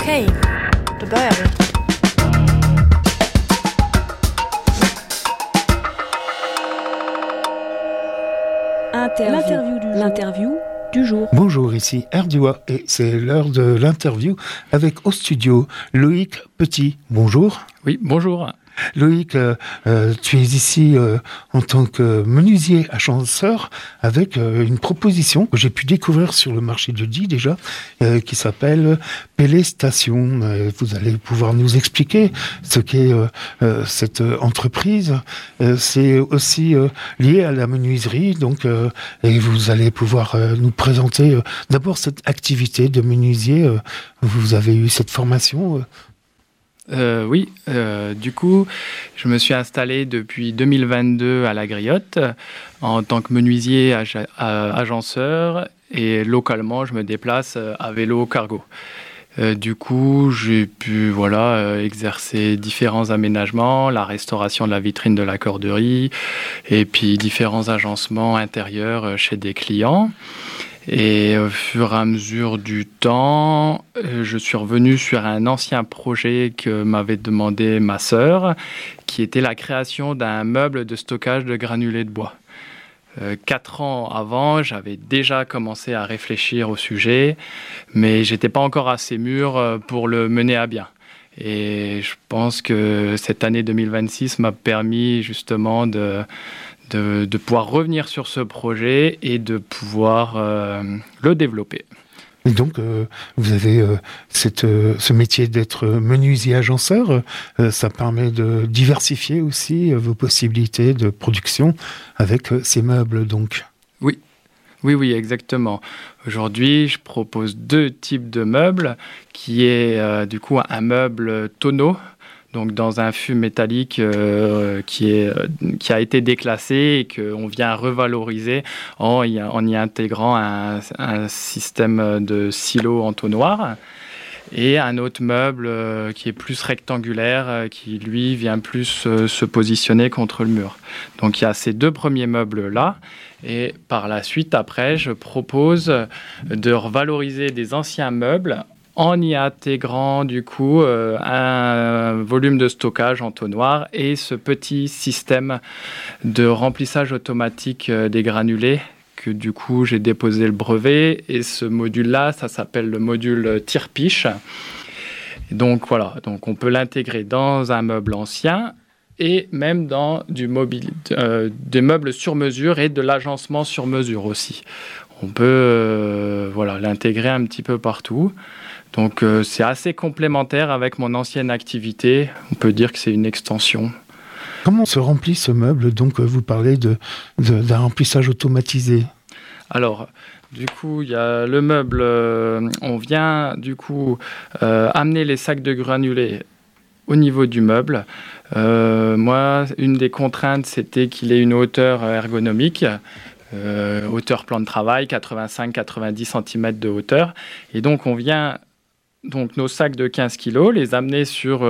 Okej, då börjar vi. L'interview du jour. Bonjour, ici Erdua et c'est l'heure de l'interview avec au studio Loïc Petit. Bonjour. Oui, bonjour. Loïc, tu es ici en tant que menuisier agenceur avec une proposition que j'ai pu découvrir sur le marché de Die déjà, qui s'appelle Pélé Station. Vous allez pouvoir nous expliquer ce qu'est cette entreprise. C'est aussi lié à la menuiserie, donc, et vous allez pouvoir nous présenter d'abord cette activité de menuisier. Vous avez eu cette formation Oui, du coup, je me suis installé depuis 2022 à La Griotte en tant que menuisier agenceur et localement, je me déplace à vélo cargo. Du coup, j'ai pu exercer différents aménagements, la restauration de la vitrine de la corderie et puis différents agencements intérieurs chez des clients. Et au fur et à mesure du temps, je suis revenu sur un ancien projet que m'avait demandé ma sœur, qui était la création d'un meuble de stockage de granulés de bois. 4 ans avant, j'avais déjà commencé à réfléchir au sujet, mais j'étais pas encore assez mûr pour le mener à bien. Et je pense que cette année 2026 m'a permis justement de pouvoir revenir sur ce projet et de pouvoir le développer. Et donc, vous avez ce métier d'être menuisier agenceur. Ça permet de diversifier aussi vos possibilités de production avec ces meubles, donc. Oui, exactement. Aujourd'hui, je propose 2 types de meubles, qui est du coup un meuble tonneau, donc dans un fût métallique qui a été déclassé et qu'on vient revaloriser en y intégrant un système de silo entonnoir. Et un autre meuble qui est plus rectangulaire, qui lui vient plus se positionner contre le mur. Donc il y a ces 2 premiers meubles-là. Et par la suite, après, je propose de revaloriser des anciens meubles en y intégrant du coup un volume de stockage entonnoir et ce petit système de remplissage automatique des granulés que du coup j'ai déposé le brevet, et ce module-là, ça s'appelle le module tire-piche. Donc voilà, donc on peut l'intégrer dans un meuble ancien et même dans des meubles sur mesure et de l'agencement sur mesure aussi. On peut l'intégrer un petit peu partout. Donc c'est assez complémentaire avec mon ancienne activité. On peut dire que c'est une extension. Comment se remplit ce meuble? Donc vous parlez d'un remplissage automatisé. Alors, du coup, il y a le meuble. On vient du coup amener les sacs de granulés au niveau du meuble. Moi, une des contraintes, c'était qu'il ait une hauteur ergonomique. Hauteur plan de travail, 85-90 cm de hauteur. Et donc, on vient... Donc nos sacs de 15 kg, les amener sur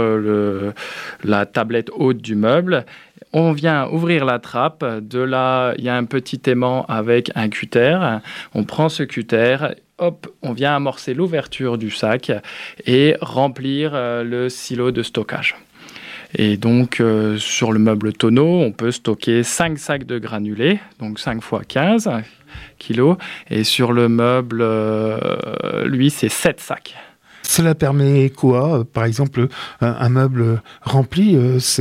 la tablette haute du meuble. On vient ouvrir la trappe. De là, il y a un petit aimant avec un cutter. On prend ce cutter, hop, on vient amorcer l'ouverture du sac et remplir le silo de stockage. Et donc, sur le meuble tonneau, on peut stocker 5 sacs de granulés, donc 5 x 15 kg. Et sur le meuble, lui, c'est 7 sacs. Cela permet quoi? Par exemple, un meuble rempli,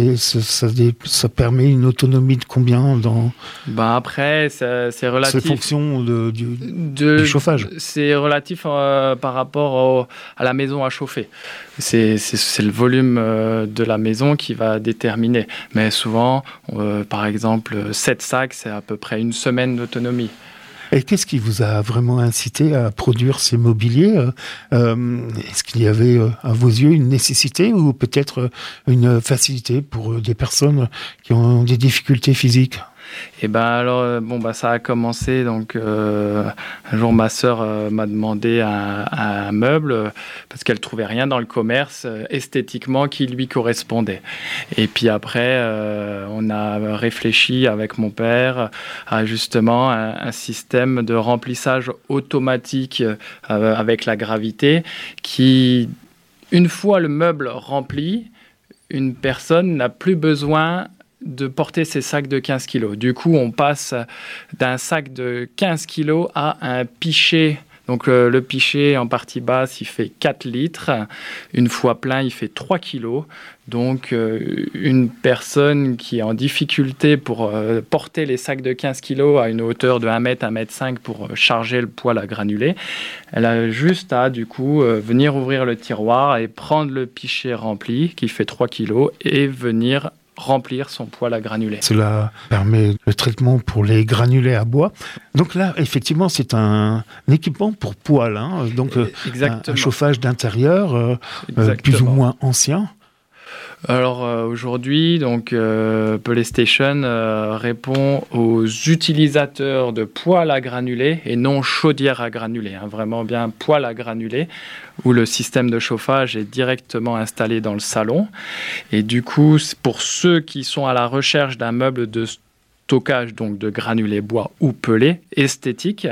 ça permet une autonomie de combien après, c'est relatif. C'est fonction du chauffage. C'est relatif par rapport à la maison à chauffer. C'est le volume de la maison qui va déterminer. Mais souvent, par exemple, 7 sacs, c'est à peu près 1 semaine d'autonomie. Et qu'est-ce qui vous a vraiment incité à produire ces mobiliers? Est-ce qu'il y avait, à vos yeux, une nécessité ou peut-être une facilité pour des personnes qui ont des difficultés physiques? Et ça a commencé. Donc, un jour, ma sœur m'a demandé un meuble parce qu'elle trouvait rien dans le commerce esthétiquement qui lui correspondait. Et puis après, on a réfléchi avec mon père à justement un système de remplissage automatique avec la gravité qui Une fois le meuble rempli, une personne n'a plus besoin de porter ses sacs de 15 kg. Du coup, on passe d'un sac de 15 kg à un pichet. Donc le pichet en partie basse, il fait 4 litres. Une fois plein, il fait 3 kg. Donc une personne qui est en difficulté pour porter les sacs de 15 kg à une hauteur de 1 mètre, 1 mètre 5 pour charger le poêle à granulés, elle a juste à du coup venir ouvrir le tiroir et prendre le pichet rempli qui fait 3 kg et venir remplir son poêle à granulés. Cela permet le traitement pour les granulés à bois. Donc là, effectivement, c'est un équipement pour poêle, hein, donc un chauffage d'intérieur plus ou moins ancien. Alors aujourd'hui, donc Polystation répond aux utilisateurs de poêle à granulés et non chaudière à granulés, hein, vraiment bien poêle à granulés où le système de chauffage est directement installé dans le salon. Et du coup, pour ceux qui sont à la recherche d'un meuble de stockage, donc de granulés bois ou pelés, esthétique,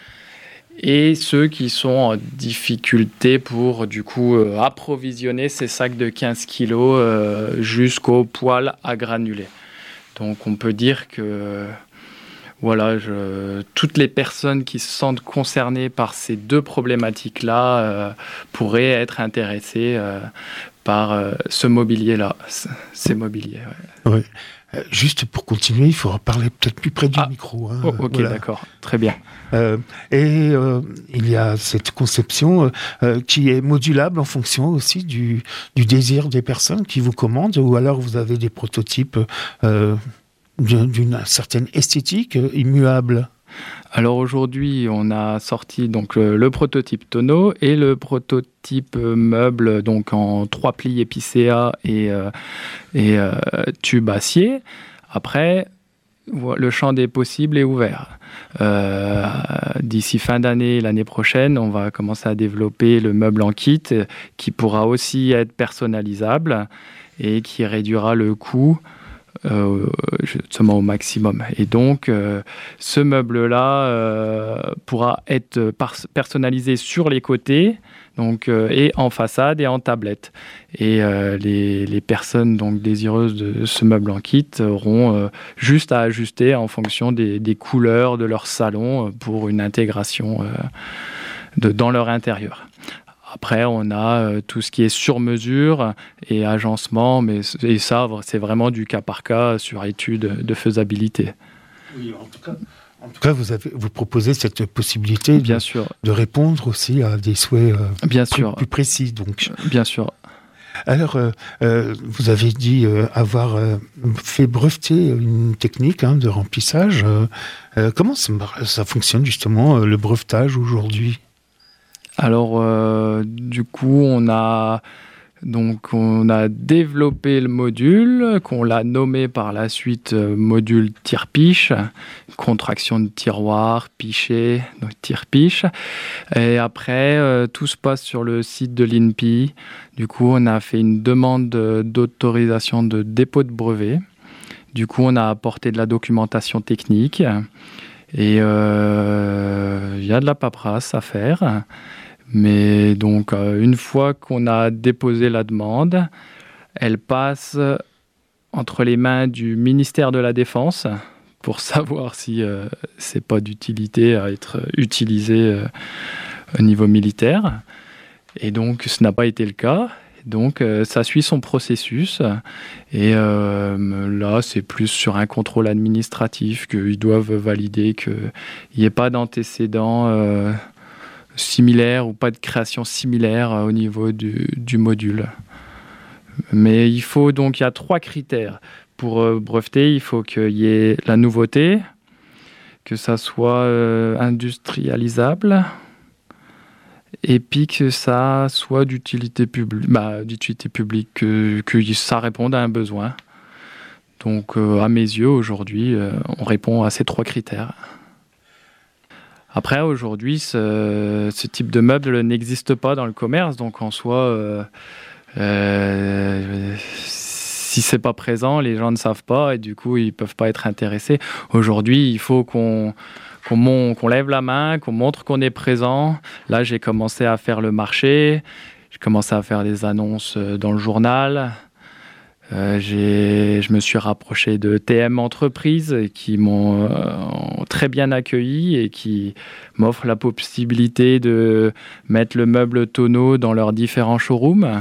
et ceux qui sont en difficulté pour du coup approvisionner ces sacs de 15 kg jusqu'au poêle à granulés. Donc on peut dire que voilà, toutes les personnes qui se sentent concernées par ces deux problématiques-là pourraient être intéressées par ce mobilier-là, ces mobiliers. Ouais. Oui. Juste pour continuer, il faudra parler peut-être plus près du micro. Hein, ok, voilà. D'accord, très bien. Il y a cette conception qui est modulable en fonction aussi du désir des personnes qui vous commandent, ou alors vous avez des prototypes d'une certaine esthétique immuable. Alors aujourd'hui, on a sorti donc le prototype tonneau et le prototype meuble donc en 3 plis épicéa et tube acier. Après, le champ des possibles est ouvert. D'ici fin d'année, l'année prochaine, on va commencer à développer le meuble en kit qui pourra aussi être personnalisable et qui réduira le coût justement au maximum. Et donc, ce meuble-là pourra être personnalisé sur les côtés, donc, et en façade et en tablette. Et les personnes donc, désireuses de ce meuble en kit auront juste à ajuster en fonction des couleurs de leur salon pour une intégration dans leur intérieur. Après, on a tout ce qui est sur mesure et agencement, et ça, c'est vraiment du cas par cas sur étude de faisabilité. Oui, en tout cas, vous proposez cette possibilité de répondre aussi à des souhaits plus précis. Donc. Bien sûr. Alors, vous avez dit avoir fait breveter une technique de remplissage. Comment ça fonctionne justement, le brevetage aujourd'hui ? Alors, du coup, on a développé le module, qu'on l'a nommé par la suite module tire-piche, contraction de tiroir, pichet, donc tire-piche. Et après, tout se passe sur le site de l'INPI. Du coup, on a fait une demande d'autorisation de dépôt de brevet. Du coup, on a apporté de la documentation technique. Et il y a de la paperasse à faire. Mais donc, une fois qu'on a déposé la demande, elle passe entre les mains du ministère de la Défense pour savoir si c'est pas d'utilité à être utilisé au niveau militaire. Et donc, ce n'a pas été le cas. Donc, ça suit son processus. Et là, c'est plus sur un contrôle administratif qu'ils doivent valider qu'il n'y ait pas d'antécédent similaire ou pas de création similaire au niveau du module. Mais il y a 3 critères. Pour breveter, il faut qu'il y ait la nouveauté, que ça soit industrialisable, et puis que ça soit d'utilité publique, que ça réponde à un besoin. Donc, à mes yeux, aujourd'hui, on répond à ces 3 critères. Après, aujourd'hui, ce type de meuble n'existe pas dans le commerce, donc en soi, si c'est pas présent, les gens ne savent pas et du coup, ils peuvent pas être intéressés. Aujourd'hui, il faut qu'on lève la main, qu'on montre qu'on est présent. Là, j'ai commencé à faire le marché. j'ai commencé à faire des annonces dans le journal. Je me suis rapproché de TM Entreprises qui m'ont très bien accueilli et qui m'offrent la possibilité de mettre le meuble tonneau dans leurs différents showrooms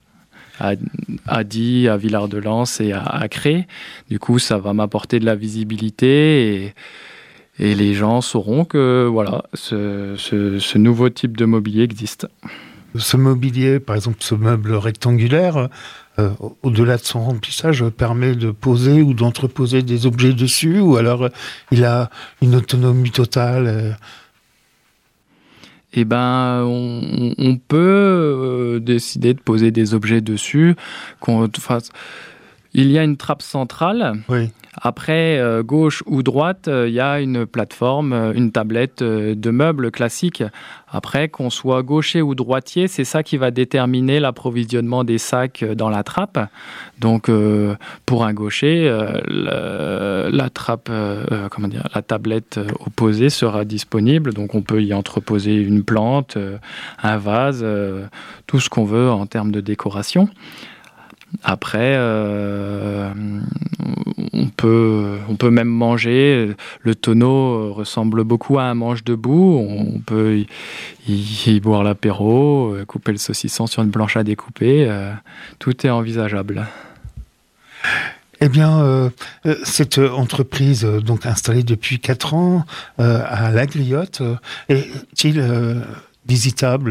à Die, à Villard-de-Lans et à Cré. Du coup, ça va m'apporter de la visibilité et les gens sauront que voilà, ce nouveau type de mobilier existe. Ce mobilier, par exemple, ce meuble rectangulaire, au-delà de son remplissage, permet de poser ou d'entreposer des objets dessus, ou alors il a une autonomie totale. Eh ben, on peut décider de poser des objets dessus. Il y a une trappe centrale. Oui. Après, gauche ou droite, il y a une plateforme, une tablette de meubles classique. Après, qu'on soit gaucher ou droitier, c'est ça qui va déterminer l'approvisionnement des sacs dans la trappe. Donc, pour un gaucher, la tablette opposée sera disponible. Donc, on peut y entreposer une plante, un vase, tout ce qu'on veut en termes de décoration. Après, on peut même manger. Le tonneau ressemble beaucoup à un manche debout. On peut y boire l'apéro, couper le saucisson sur une planche à découper. Tout est envisageable. Eh bien, cette entreprise, donc installée depuis 4 ans à La Griotte, est-il visitable ?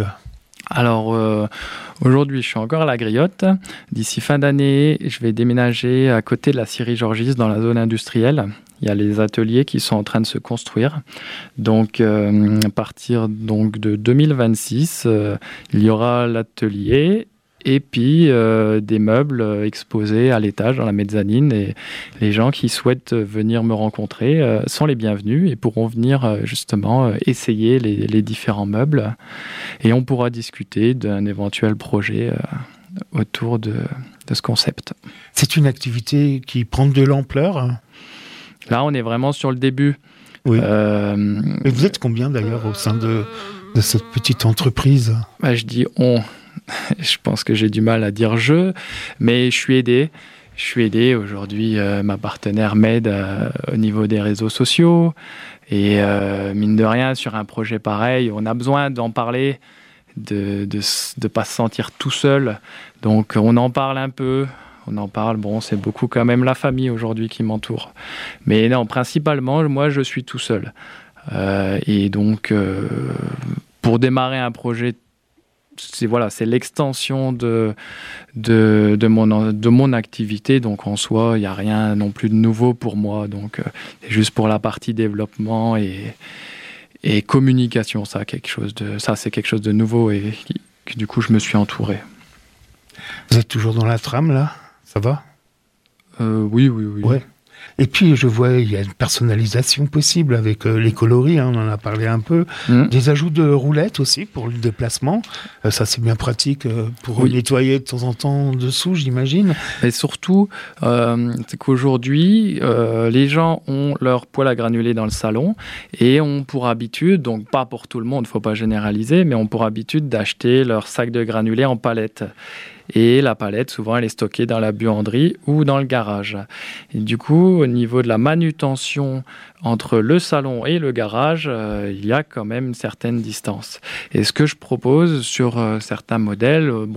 Alors, aujourd'hui, je suis encore à La Griotte. D'ici fin d'année, je vais déménager à côté de la scierie Georgis, dans la zone industrielle. Il y a les ateliers qui sont en train de se construire. Donc, à partir donc, de 2026, il y aura l'atelier et puis des meubles exposés à l'étage, dans la mezzanine. Et les gens qui souhaitent venir me rencontrer sont les bienvenus et pourront venir justement essayer les différents meubles. Et on pourra discuter d'un éventuel projet autour de ce concept. C'est une activité qui prend de l'ampleur ? Là, on est vraiment sur le début. Oui. Et vous êtes combien d'ailleurs au sein de cette petite entreprise ? Je dis on. Je pense que j'ai du mal à dire je, mais je suis aidé. Je suis aidé. Aujourd'hui, ma partenaire m'aide au niveau des réseaux sociaux. Et mine de rien, sur un projet pareil, on a besoin d'en parler, de ne pas se sentir tout seul. Donc, on en parle un peu. On en parle. Bon, c'est beaucoup quand même la famille aujourd'hui qui m'entoure. Mais non, principalement, moi, je suis tout seul. Et donc, pour démarrer un projet, c'est l'extension de mon activité. Donc, en soi, il n'y a rien non plus de nouveau pour moi. Donc, c'est juste pour la partie développement et communication. Ça, c'est quelque chose de nouveau et du coup, je me suis entouré. Vous êtes toujours dans la trame, là ? Ça va ? Oui. Ouais. Et puis, je vois, il y a une personnalisation possible avec les coloris, on en a parlé un peu. Des ajouts de roulettes aussi pour le déplacement. Ça, c'est bien pratique pour nettoyer de temps en temps dessous, j'imagine. Et surtout, c'est qu'aujourd'hui, les gens ont leur poêle à granulés dans le salon et ont pour habitude, donc pas pour tout le monde, il ne faut pas généraliser, mais ont pour habitude d'acheter leur sac de granulés en palette. Et la palette, souvent, elle est stockée dans la buanderie ou dans le garage. Et du coup, au niveau de la manutention entre le salon et le garage, il y a quand même une certaine distance. Et ce que je propose sur certains modèles,